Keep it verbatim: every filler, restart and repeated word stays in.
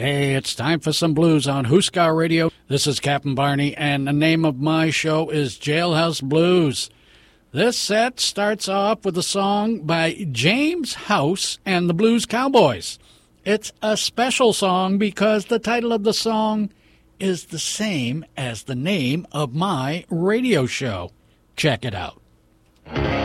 Hey, it's time for some blues on Huskar Radio. This is Captain Barney, and the name of my show is Jailhouse Blues. This set starts off with a song by James House and the Blues Cowboys. It's a special song because the title of the song is the same as the name of my radio show. Check it out.